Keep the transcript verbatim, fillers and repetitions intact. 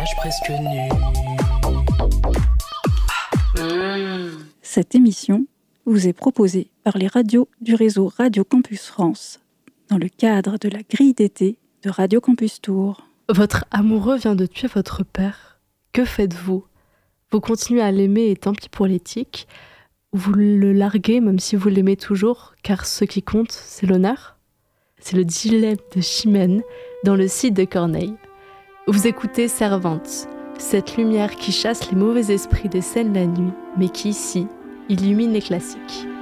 plage presque nue. Mmh. Cette émission vous est proposée par les radios du réseau Radio Campus France, dans le cadre de la grille d'été de Radio Campus Tours. Votre amoureux vient de tuer votre père. Que faites-vous ? Vous continuez à l'aimer et tant pis pour l'éthique ? Vous le larguez même si vous l'aimez toujours, car ce qui compte, c'est l'honneur ? C'est le dilemme de Chimène dans le Cid de Corneille. Vous écoutez Servante, cette lumière qui chasse les mauvais esprits des scènes la nuit, mais qui ici illumine les classiques.